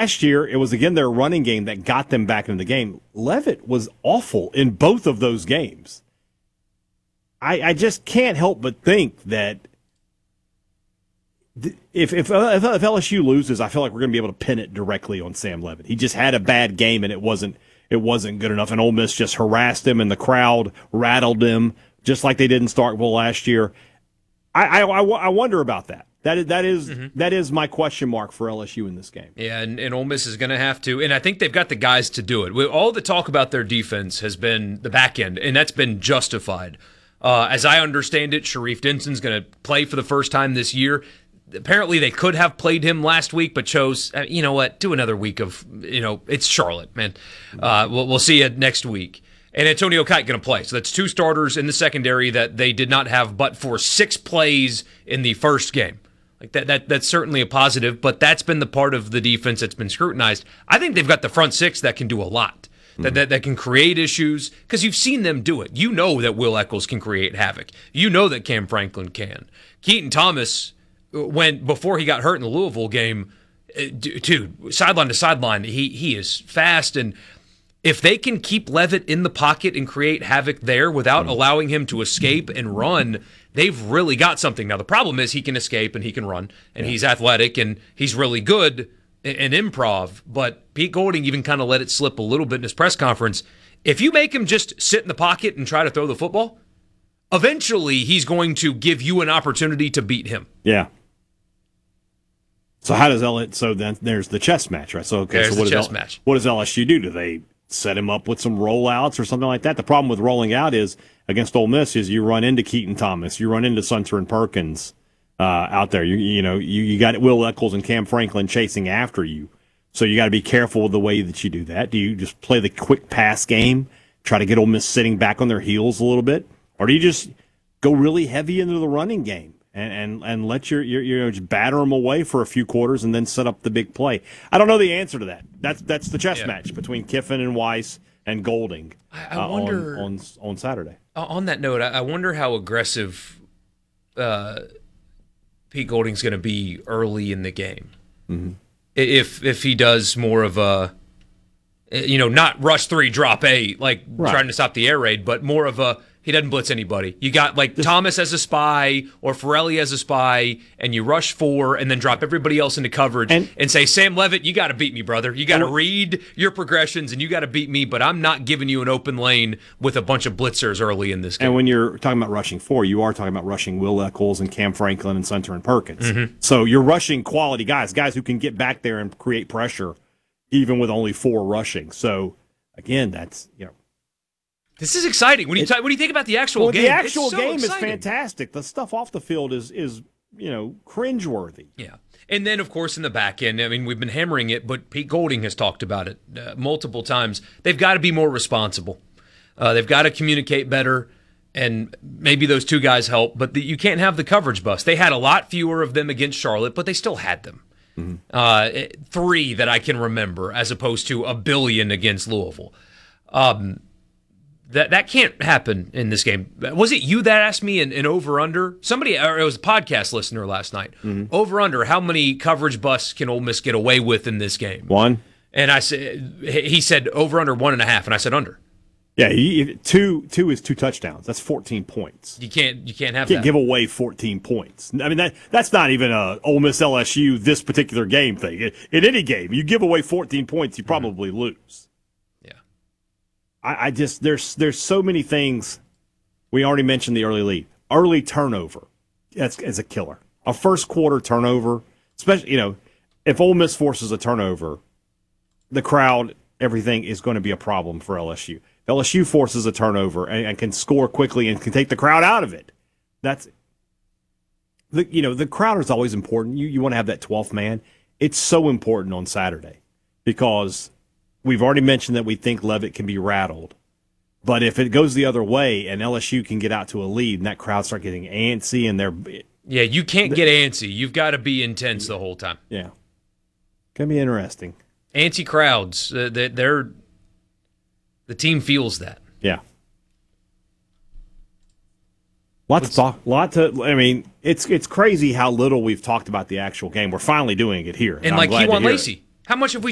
last year, it was again their running game that got them back into the game. Leavitt was awful in both of those games. I just can't help but think that if LSU loses, I feel like we're going to be able to pin it directly on Sam Leavitt. He just had a bad game, and it wasn't good enough. And Ole Miss just harassed him, and the crowd rattled him, just like they did in Starkville last year. I wonder about that. That is my question mark for LSU in this game. Yeah, and Ole Miss is going to have to, and I think they've got the guys to do it. All the talk about their defense has been the back end, and that's been justified. As I understand it, Sharif Denson's going to play for the first time this year. Apparently, they could have played him last week, but chose, you know what, do another week of, it's Charlotte, man. We'll see you next week. And Antonio Kite going to play. So that's 2 starters in the secondary that they did not have but for 6 plays in the first game. Like that's certainly a positive, but that's been the part of the defense that's been scrutinized. I think they've got the front 6 that can do a lot. That can create issues, because you've seen them do it. You know that Will Eccles can create havoc. You know that Cam Franklin can. Keaton Thomas, before he got hurt in the Louisville game, dude, sideline to sideline, he is fast. And if they can keep Leavitt in the pocket and create havoc there without allowing him to escape and run, they've really got something. Now, the problem is he can escape and he can run, and he's athletic and he's really good in improv, but Pete Golding even kind of let it slip a little bit in his press conference. If you make him just sit in the pocket and try to throw the football, eventually he's going to give you an opportunity to beat him. Yeah. So how does so then there's the chess match, right? So there's what the chess match. What does LSU do? Do they set him up with some rollouts or something like that? The problem with rolling out is against Ole Miss is you run into Keaton Thomas, you run into Sunter and Perkins out there. You got Will Eccles and Cam Franklin chasing after you. So you got to be careful with the way that you do that. Do you just play the quick pass game, try to get Ole Miss sitting back on their heels a little bit? Or do you just go really heavy into the running game and let your just batter them away for a few quarters and then set up the big play? I don't know the answer to that. That's the chess match between Kiffin and Weiss and Golding I wonder, on Saturday. On that note, I wonder how aggressive Pete Golding's going to be early in the game. Mm-hmm. If he does more of a, not rush 3, drop 8, trying to stop the air raid, but more of a, he doesn't blitz anybody. You got Thomas as a spy or Forelli as a spy, and you rush 4 and then drop everybody else into coverage and say, Sam Leavitt, you got to beat me, brother. You got to read your progressions and you got to beat me, but I'm not giving you an open lane with a bunch of blitzers early in this game. And when you're talking about rushing 4, you are talking about rushing Will Eccles and Cam Franklin and Sunter and Perkins. Mm-hmm. So you're rushing quality guys who can get back there and create pressure even with only 4 rushing. So, again, that's, This is exciting. When you think about the actual game, the actual game exciting. is fantastic. The stuff off the field is cringeworthy. Yeah. And then, of course, in the back end, I mean, we've been hammering it, but Pete Golding has talked about it multiple times. They've got to be more responsible. They've got to communicate better, and maybe those 2 guys help, but you can't have the coverage bust. They had a lot fewer of them against Charlotte, but they still had them. Mm-hmm. 3 that I can remember, as opposed to 1 billion against Louisville. That can't happen in this game. Was it you that asked me an over-under? Somebody, or it was a podcast listener last night. Mm-hmm. Over-under, how many coverage busts can Ole Miss get away with in this game? 1. And he said over-under 1.5, and I said under. Yeah, 2 is 2 touchdowns. That's 14 points. You can't have that. You can't give away 14 points. I mean, that's not even a Ole Miss LSU this particular game thing. In any game, you give away 14 points, you probably lose. I just there's so many things. We already mentioned the early lead. Early turnover, that's a killer. A first quarter turnover, especially if Ole Miss forces a turnover, the crowd, everything is going to be a problem for LSU. LSU forces a turnover and can score quickly and can take the crowd out of it. That's the crowd is always important. You want to have that 12th man. It's so important on Saturday because we've already mentioned that we think Leavitt can be rattled. But if it goes the other way and LSU can get out to a lead and that crowd start getting antsy and you can't get antsy. You've got to be intense the whole time. Yeah. Going to be interesting. Antsy crowds, the team feels that. Yeah. It's crazy how little we've talked about the actual game. We're finally doing it here. And like Kewan Lacey. How much have we